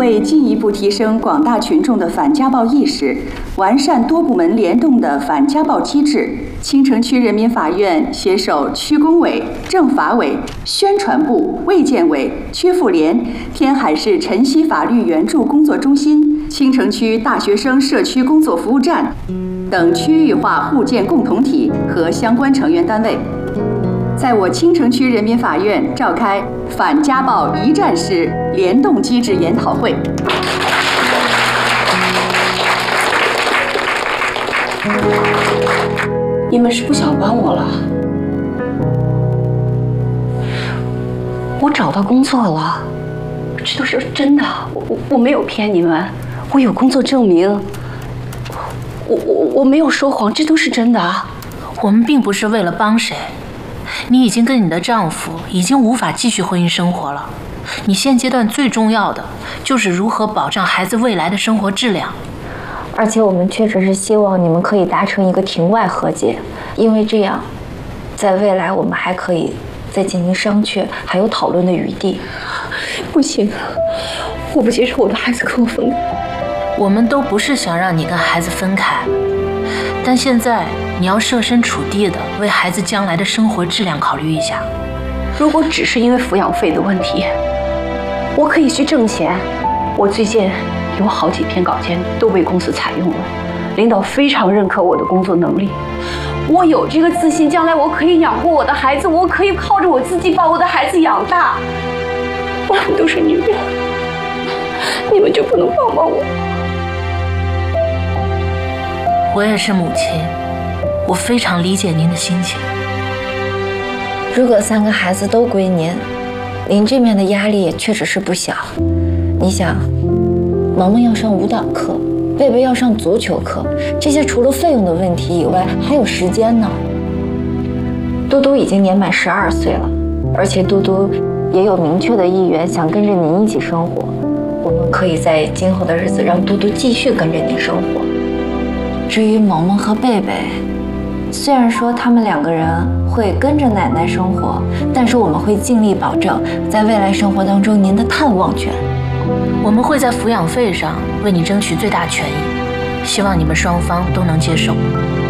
为进一步提升广大群众的反家暴意识，完善多部门联动的反家暴机制，青城区人民法院携手区工委、政法委、宣传部、卫健委、区妇联、天海市晨曦法律援助工作中心、青城区大学生社区工作服务站等区域化互建共同体和相关成员单位，在我青城区人民法院召开反家暴一站式联动机制研讨会。 你们是不想帮我了？我找到工作了，这都是真的，我没有骗你们，我有工作证明，我没有说谎，这都是真的。 我们并不是为了帮谁，你已经跟你的丈夫已经无法继续婚姻生活了，你现阶段最重要的就是如何保障孩子未来的生活质量。 而且我们确实是希望你们可以达成一个庭外和解，因为这样，在未来我们还可以再进行商榷，还有讨论的余地。 不行，我不接受我的孩子跟我分开。 我们都不是想让你跟孩子分开，但现在你要设身处地的为孩子将来的生活质量考虑一下。 如果只是因为抚养费的问题，我可以去挣钱。我最近有好几篇稿件都被公司采用了，领导非常认可我的工作能力。我有这个自信，将来我可以养活我的孩子，我可以靠着我自己把我的孩子养大。我们都是女人，你们就不能帮帮我？ 我也是母亲，我非常理解您的心情。 如果3个孩子都归您，您这面的压力也确实是不小。你想，萌萌要上舞蹈课，贝贝要上足球课，这些除了费用的问题以外，还有时间呢。嘟嘟已经年满12岁了，而且嘟嘟也有明确的意愿想跟着您一起生活。我们可以在今后的日子让嘟嘟继续跟着您生活。至于萌萌和贝贝，虽然说他们2个人会跟着奶奶生活，但是我们会尽力保证在未来生活当中您的探望权。 我们会在抚养费上为你争取最大权益，希望你们双方都能接受。